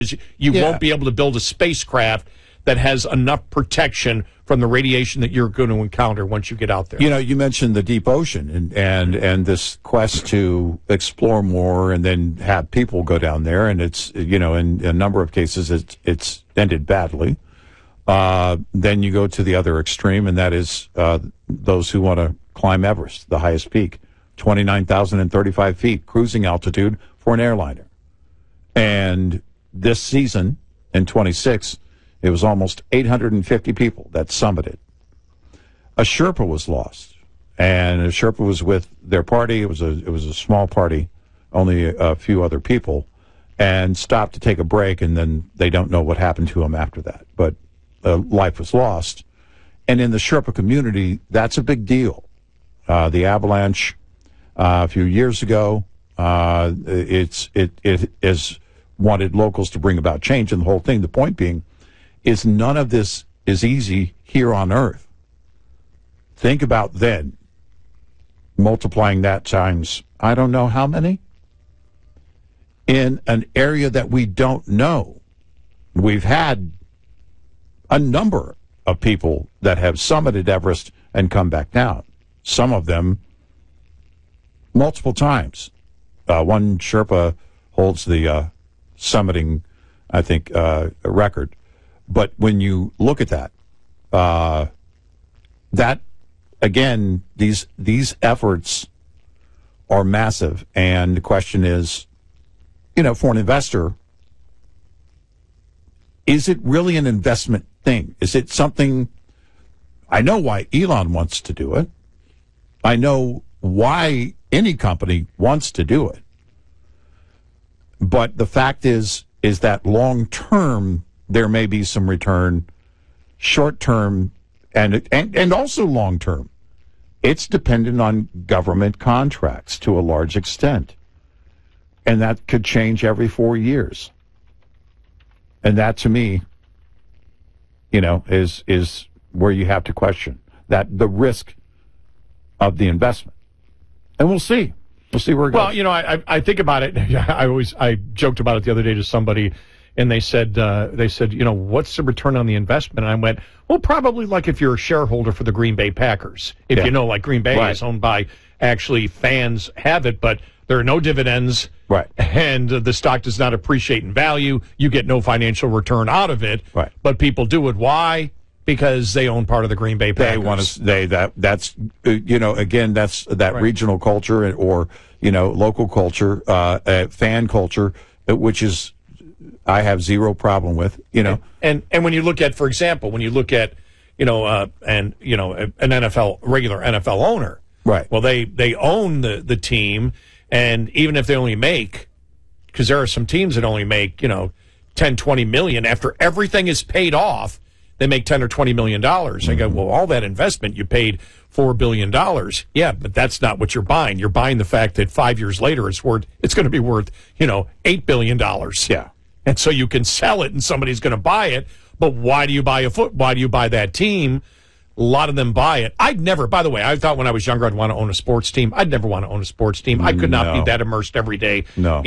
You won't be able to build a spacecraft that has enough protection from the radiation that you're going to encounter once you get out there. You know, you mentioned the deep ocean and this quest to explore more and then have people go down there, and it's, you know, in a number of cases it's ended badly. Then you go to the other extreme, and that is those who want to climb Everest, the highest peak, 29,035 feet cruising altitude for an airliner. And this season, in 26, it was almost 850 people that summited. A Sherpa was lost, and a Sherpa was with their party. It was a small party, only a few other people, and stopped to take a break, and then they don't know what happened to him after that. But life was lost. And in the Sherpa community, that's a big deal. The avalanche a few years ago, it has wanted locals to bring about change, and the whole thing, the point being, is none of this is easy here on Earth. Think about then, multiplying that times, I don't know how many, in an area that we don't know. We've had a number of people that have summited Everest and come back down, some of them multiple times. One Sherpa holds the summiting, I think, record. But when you look at that, that again, these efforts are massive, and the question is, you know, for an investor, is it really an investment thing? Is it something? I know why Elon wants to do it. I know why any company wants to do it. But the fact is that long term, there may be some return, short term, and also long term. It's dependent on government contracts to a large extent. And that could change every 4 years. And that, to me, you know, is where you have to question that, the risk of the investment. And we'll see. We'll see where it goes. Well, you know, I think about it. I joked about it the other day to somebody, and they said, you know, what's the return on the investment? And I went, well, probably like if you're a shareholder for the Green Bay Packers. If you know, like Green Bay is owned by, actually, fans have it, but there are no dividends. Right. And the stock does not appreciate in value. You get no financial return out of it. Right. But people do it. Why? Because they own part of the Green Bay Packers. They want to. That's you know, again, that's that regional culture or, you know, local culture, fan culture, which is I have zero problem with. You know, and when you look at, for example, when you look at, you know, an regular NFL owner, right? Well, they own the team, and even if they only make, because there are some teams that only make, you know, 10, 20 million after everything is paid off. They make $10 or $20 million. I go, well, all that investment, you paid $4 billion. Yeah, but that's not what you're buying. You're buying the fact that 5 years later it's going to be worth, you know, $8 billion. Yeah. And so you can sell it and somebody's going to buy it. But why do you buy why do you buy that team? A lot of them buy it. I'd never, by the way, I thought when I was younger I'd want to own a sports team. I'd never want to own a sports team. I could not be that immersed every day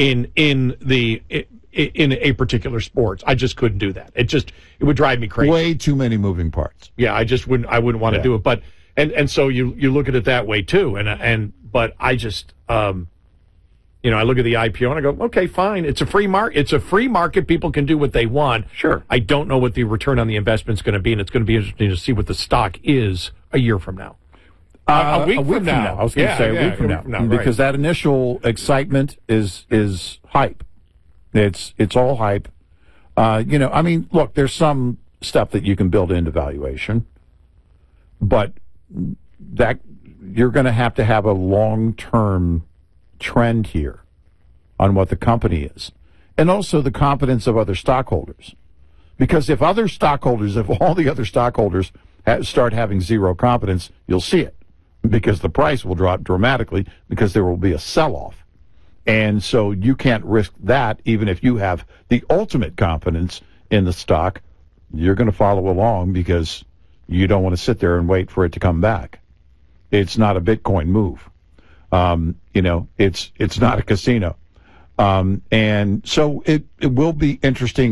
in a particular sport. I just couldn't do that. It would drive me crazy. Way too many moving parts. Yeah, I wouldn't want to do it. But and so you look at it that way too. But I just you know, I look at the IPO and I go, okay, fine. It's a free market. It's a free market. People can do what they want. Sure. I don't know what the return on the investment is going to be, and it's going to be interesting to see what the stock is a year from now. A week from now. I was going to say a week from now. Because that initial excitement is hype. It's all hype. You know, I mean, look, there's some stuff that you can build into valuation, but that you're going to have a long-term trend here on what the company is, and also the confidence of other stockholders. Because if all the other stockholders start having zero confidence, you'll see it, because the price will drop dramatically because there will be a sell-off. And so you can't risk that. Even if you have the ultimate confidence in the stock, you're going to follow along because you don't want to sit there and wait for it to come back. It's not a Bitcoin move. You know, it's not a casino. And so it will be interesting